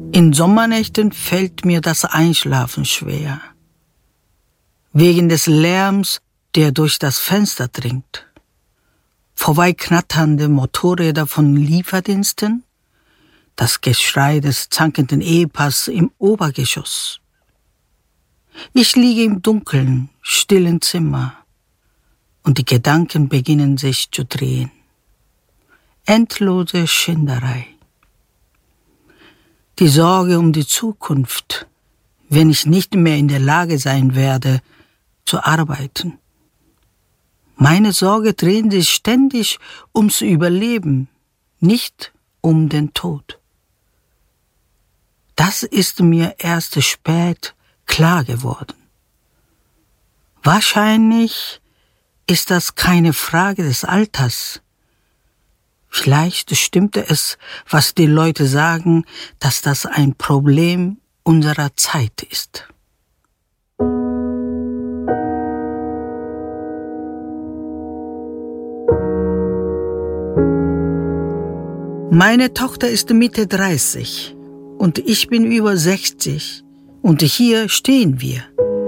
In Sommernächten fällt mir das Einschlafen schwer, wegen des Lärms, der durch das Fenster dringt. Vorbeiknatternde Motorräder von Lieferdiensten, das Geschrei des zankenden Ehepaars im Obergeschoss. Ich liege im dunklen, stillen Zimmer und die Gedanken beginnen sich zu drehen. Endlose Schinderei. Die Sorge um die Zukunft, wenn ich nicht mehr in der Lage sein werde, zu arbeiten. Meine Sorge drehen sich ständig ums Überleben, nicht um den Tod. Das ist mir erst spät klar geworden. Wahrscheinlich ist das keine Frage des Alters. Vielleicht stimmte es, was die Leute sagen, dass das ein Problem unserer Zeit ist. Meine Tochter ist Mitte 30 und ich bin über 60 und hier stehen wir.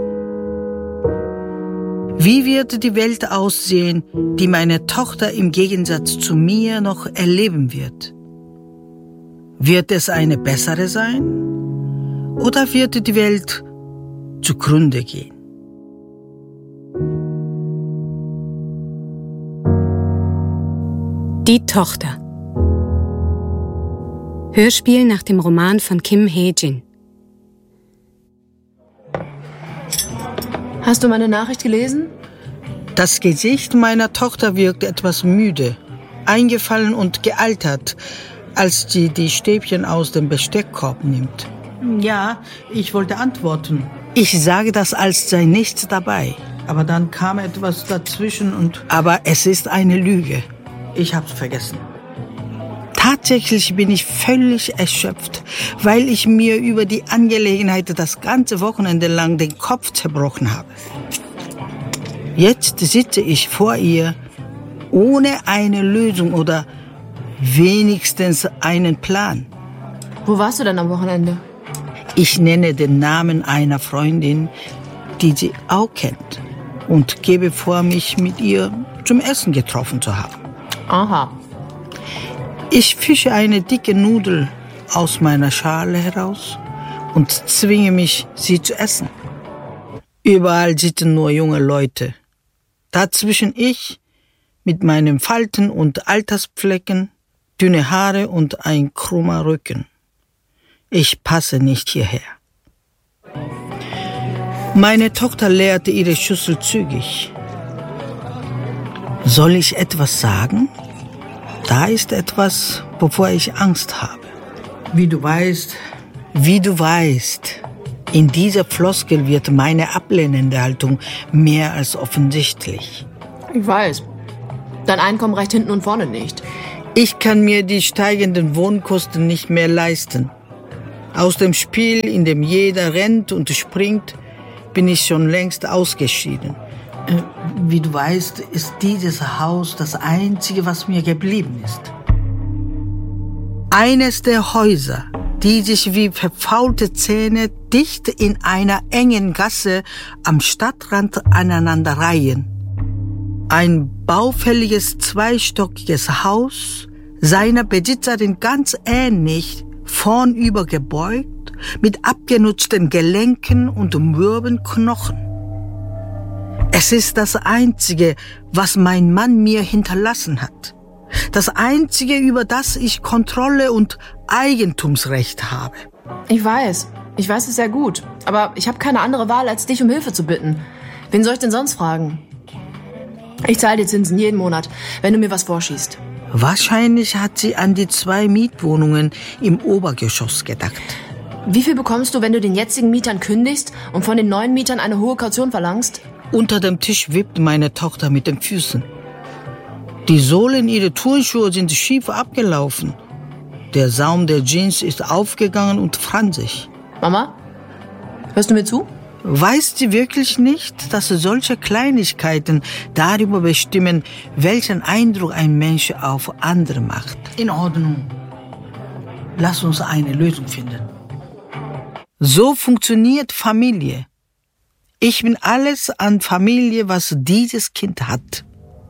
Wie wird die Welt aussehen, die meine Tochter im Gegensatz zu mir noch erleben wird? Wird es eine bessere sein? Oder wird die Welt zugrunde gehen? Die Tochter. Hörspiel nach dem Roman von Kim Hye-jin. Hast du meine Nachricht gelesen? Das Gesicht meiner Tochter wirkt etwas müde, eingefallen und gealtert, als sie die Stäbchen aus dem Besteckkorb nimmt. Ja, ich wollte antworten. Ich sage das, als sei nichts dabei. Aber dann kam etwas dazwischen und... Aber es ist eine Lüge. Ich hab's vergessen. Tatsächlich bin ich völlig erschöpft, weil ich mir über die Angelegenheit das ganze Wochenende lang den Kopf zerbrochen habe. Jetzt sitze ich vor ihr, ohne eine Lösung oder wenigstens einen Plan. Wo warst du denn am Wochenende? Ich nenne den Namen einer Freundin, die sie auch kennt, und gebe vor, mich mit ihr zum Essen getroffen zu haben. Aha. Ich fische eine dicke Nudel aus meiner Schale heraus und zwinge mich, sie zu essen. Überall sitzen nur junge Leute. Dazwischen ich mit meinen Falten und Altersflecken, dünne Haare und ein krummer Rücken. Ich passe nicht hierher. Meine Tochter leerte ihre Schüssel zügig. Soll ich etwas sagen? Da ist etwas, wovor ich Angst habe. Wie du weißt, in dieser Floskel wird meine ablehnende Haltung mehr als offensichtlich. Ich weiß. Dein Einkommen reicht hinten und vorne nicht. Ich kann mir die steigenden Wohnkosten nicht mehr leisten. Aus dem Spiel, in dem jeder rennt und springt, bin ich schon längst ausgeschieden. Wie du weißt, ist dieses Haus das einzige, was mir geblieben ist. Eines der Häuser, die sich wie verfaulte Zähne dicht in einer engen Gasse am Stadtrand aneinander reihen. Ein baufälliges zweistöckiges Haus, seiner Besitzerin ganz ähnlich, vornüber gebeugt, mit abgenutzten Gelenken und mürben Knochen. Es ist das Einzige, was mein Mann mir hinterlassen hat. Das Einzige, über das ich Kontrolle und Eigentumsrecht habe. Ich weiß es sehr gut. Aber ich habe keine andere Wahl, als dich um Hilfe zu bitten. Wen soll ich denn sonst fragen? Ich zahle dir Zinsen jeden Monat, wenn du mir was vorschießt. Wahrscheinlich hat sie an die 2 Mietwohnungen im Obergeschoss gedacht. Wie viel bekommst du, wenn du den jetzigen Mietern kündigst und von den neuen Mietern eine hohe Kaution verlangst? Unter dem Tisch wippt meine Tochter mit den Füßen. Die Sohlen ihrer Turnschuhe sind schief abgelaufen. Der Saum der Jeans ist aufgegangen und franzig. Mama, hörst du mir zu? Weiß sie wirklich nicht, dass solche Kleinigkeiten darüber bestimmen, welchen Eindruck ein Mensch auf andere macht? In Ordnung. Lass uns eine Lösung finden. So funktioniert Familie. Ich bin alles an Familie, was dieses Kind hat.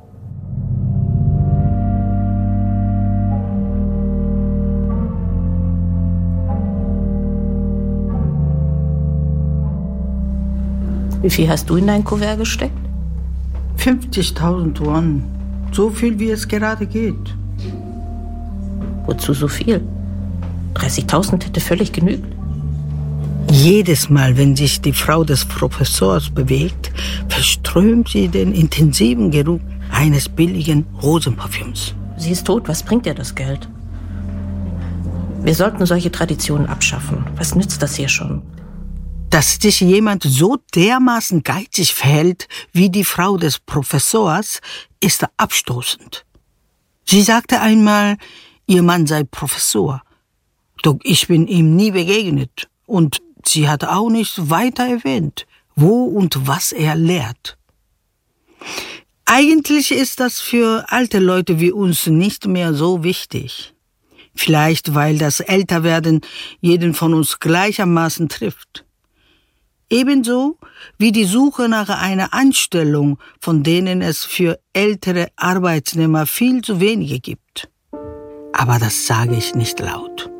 Wie viel hast du in dein Kuvert gesteckt? 50.000 Won. So viel, wie es gerade geht. Wozu so viel? 30.000 hätte völlig genügt. Jedes Mal, wenn sich die Frau des Professors bewegt, verströmt sie den intensiven Geruch eines billigen Rosenparfüms. Sie ist tot, was bringt ihr das Geld? Wir sollten solche Traditionen abschaffen. Was nützt das hier schon? Dass sich jemand so dermaßen geizig verhält wie die Frau des Professors, ist abstoßend. Sie sagte einmal, ihr Mann sei Professor. Doch ich bin ihm nie begegnet und sie hat auch nicht weiter erwähnt, wo und was er lehrt. Eigentlich ist das für alte Leute wie uns nicht mehr so wichtig. Vielleicht, weil das Älterwerden jeden von uns gleichermaßen trifft. Ebenso wie die Suche nach einer Anstellung, von denen es für ältere Arbeitnehmer viel zu wenige gibt. Aber das sage ich nicht laut.